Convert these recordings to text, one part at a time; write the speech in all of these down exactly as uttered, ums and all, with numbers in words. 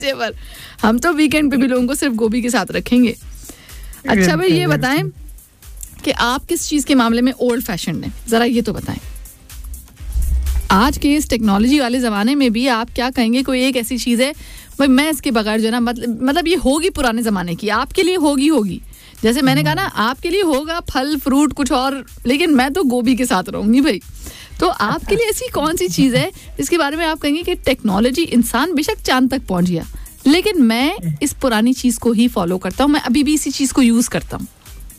पर हम तो वीकेंड पे भी लोगों को सिर्फ गोभी के साथ रखेंगे. अच्छा भाई ये बताएं कि आप किस चीज के मामले में ओल्ड फैशन हैं, जरा ये तो बताएं. आज के इस टेक्नोलॉजी वाले जमाने में भी आप क्या कहेंगे कोई एक ऐसी चीज है भाई मैं इसके बगैर जो है ना मतलब मतलब ये होगी पुराने जमाने की, आपके लिए होगी होगी जैसे मैंने कहा ना आपके लिए होगा फल फ्रूट कुछ और, लेकिन मैं तो गोभी के साथ रहूंगी भाई. तो आपके लिए ऐसी कौन सी चीज है जिसके बारे में आप कहेंगे कि टेक्नोलॉजी इंसान बेशक चांद तक पहुंच गया लेकिन मैं इस पुरानी चीज को ही फॉलो करता हूँ, मैं अभी भी इसी चीज को यूज करता हूँ.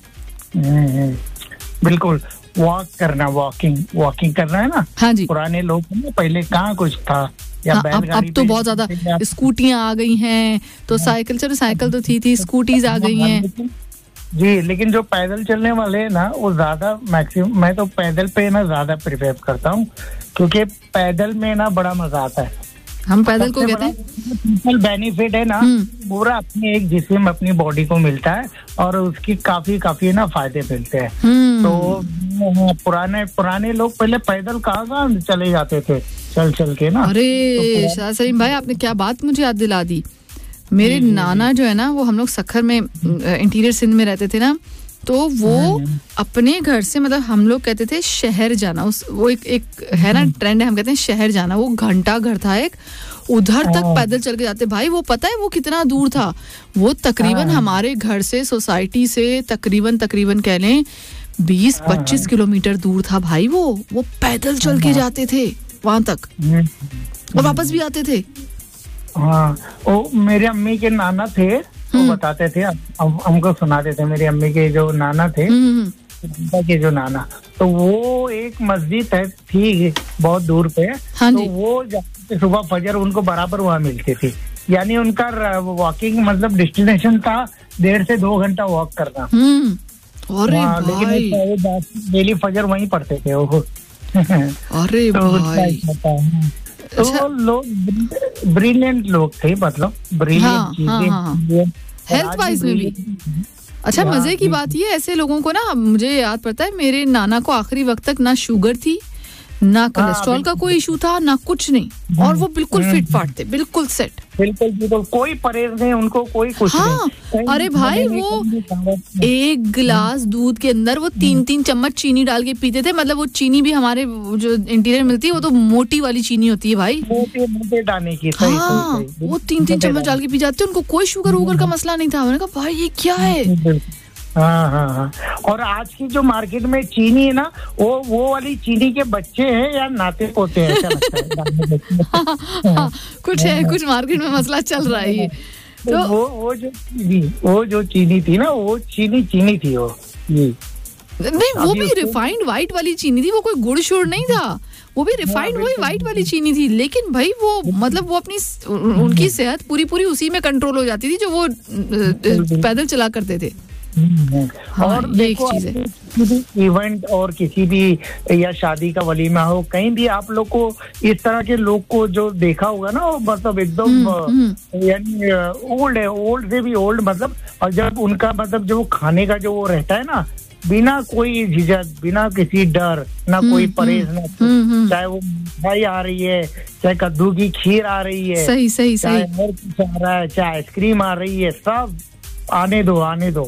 बिल्कुल वॉक करना, वॉकिंग वॉकिंग करना है ना. हाँ जी. पुराने लोग पहले कहाँ कुछ था या हाँ, अब अब तो बहुत ज्यादा स्कूटियां आ गई हैं, तो साइकिल चलो साइकिल तो थी थी स्कूटीज आ गई हैं जी. लेकिन जो पैदल चलने वाले हैं ना वो ज्यादा मैक्सिमम, मैं तो पैदल पे ना ज्यादा प्रिफर करता हूँ क्योंकि पैदल में ना बड़ा मजा आता है. हम पैदल को कहते हैं बेनिफिट है ना पूरा अपने एक जिस्म अपनी बॉडी को मिलता है और उसकी काफी काफी ना फायदे मिलते हैं. तो पुराने पुराने लोग पहले पैदल कहाँ कहाँ चले जाते थे चल चल के ना. अरे शाह सलीम भाई आपने क्या बात मुझे याद दिला दी. मेरे नाना जो है ना वो हम लोग सखर में इंटीरियर सिंध में रहते थे ना, तो वो अपने घर से मतलब हम लोग कहते थे शहर जाना, उस वो एक एक है ना ट्रेंड है, हम कहते हैं शहर जाना. वो घंटा घर था एक, उधर तक पैदल चल के जाते भाई. वो पता है वो कितना दूर था, वो तकरीबन हमारे घर से सोसाइटी से तकरीबन तकरीबन कह लें बीस पच्चीस किलोमीटर दूर था भाई. वो वो पैदल चल के जाते थे वहां तक और वापस भी आते थे. हाँ वो मेरे अम्मी के नाना थे वो बताते थे, हम हमको सुनाते थे. मेरी अम्मी के जो नाना थे के जो नाना, तो वो एक मस्जिद है थी बहुत दूर पे. हाँ तो वो जाते सुबह फजर उनको बराबर वहाँ मिलती थी. यानी उनका वॉकिंग मतलब डेस्टिनेशन था डेढ़ से दो घंटा वॉक करना. अरे लेकिन डेली फजर वहीं पढ़ते थे वो. अरे भाई तो वो लोग ब्रिलियंट लोग थे, मतलब ब्रिलियंट चीजें हेल्थ वाइज में भी. अच्छा मजे की बात ये ऐसे लोगों को ना, मुझे याद पड़ता है मेरे नाना को आखिरी वक्त तक ना शुगर थी ना कोलेस्ट्रॉल का कोई इशू था ना कुछ नहीं, और वो बिल्कुल फिट फाट थे, बिल्कुल सेट, बिल्कुल बिल्कुल कोई परहेज नहीं उनको, कोई कुछ हाँ, नहीं. अरे भाई वो एक गिलास दूध के अंदर वो तीन तीन चम्मच चीनी डाल के पीते थे. मतलब वो चीनी भी हमारे जो इंटीरियर मिलती है वो तो मोटी वाली चीनी होती है भाई, मोटे मोटे दाने की. हाँ वो तीन तीन चम्मच डाल के पी जाते. उनको कोई शुगर वुगर का मसला नहीं था. मैंने कहा भाई ये क्या है. हाँ हाँ हाँ. और आज की जो मार्केट में चीनी है ना वो वो वाली चीनी के बच्चे हैं या नाते पोते हैं ऐसा लगता है. हाँ, हाँ, कुछ है कुछ मार्केट में मसला चल रहा है ये. तो वो वो जो चीनी वो जो चीनी थी ना वो चीनी चीनी थी वो ये नहीं, वो भी रिफाइंड व्हाइट वाली चीनी थी, वो कोई गुड़ शुड़ नहीं था, वो भी रिफाइंड वही व्हाइट वाली चीनी थी. लेकिन भाई वो मतलब वो अपनी उनकी सेहत पूरी पूरी उसी में कंट्रोल हो जाती थी जो वो पैदल चला करते थे. हाँ, और देखो इवेंट और किसी भी या शादी का वलीमा हो कहीं भी आप लोग को इस तरह के लोग को जो देखा होगा ना वो मतलब एकदम यानी ओल्ड है, ओल्ड से भी ओल्ड मतलब. और जब उनका मतलब जो खाने का जो वो रहता है ना बिना कोई झिझक बिना किसी डर ना कोई परहेज ना, चाहे वो मिठाई आ रही है चाहे कद्दू की खीर आ रही है, सही सही चाहे और कुछ आ रहा है चाहे आइसक्रीम आ रही है, सब आने दो आने दो.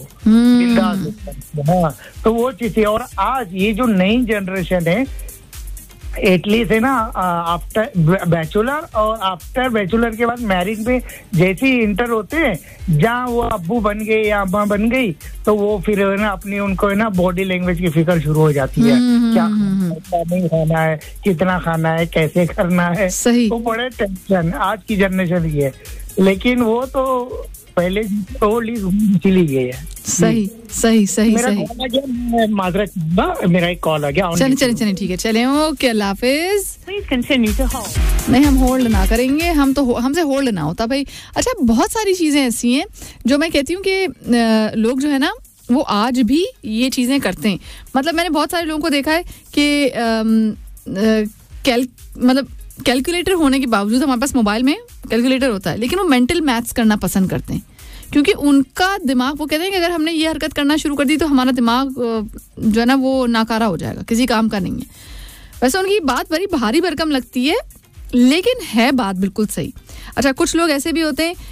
हाँ तो वो चीजें. और आज ये जो नई जनरेशन है इटली से ना आफ्टर बैचलर और आफ्टर बैचलर के बाद मैरिज में जैसे ही इंटर होते हैं जहाँ वो अब्बू बन गए या अम्मा बन गई तो वो फिर ना अपनी उनको है ना बॉडी लैंग्वेज की फिक्र शुरू हो जाती है. क्या नहीं खाना है, कितना खाना है, कैसे करना है. तो बड़े टेंशन आज की जनरेशन ये है. लेकिन वो तो पहले चली गई है. सही सही सही मेरा सही. कॉल आ गया, माजरत मेरा एक कॉल आ गया. चलिए चलिए चलिए ठीक है चले. Okay Allah Hafiz. Please continue to hold. नहीं हम होल्ड ना करेंगे, हम तो हमसे होल्ड ना होता भाई. अच्छा बहुत सारी चीजें ऐसी हैं जो मैं कहती हूँ कि लोग जो है ना वो आज भी ये चीजें करते हैं. मतलब मैंने बहुत सारे लोगों को देखा है कि कैल मतलब कैलकुलेटर होने के बावजूद हमारे पास मोबाइल में कैलकुलेटर होता है लेकिन वो मेंटल मैथ्स करना पसंद करते हैं क्योंकि उनका दिमाग वो कहते हैं कि अगर हमने ये हरकत करना शुरू कर दी तो हमारा दिमाग जो है ना वो नाकारा हो जाएगा, किसी काम का नहीं है. वैसे उनकी बात बड़ी भारी भरकम लगती है लेकिन है बात बिल्कुल सही. अच्छा कुछ लोग ऐसे भी होते हैं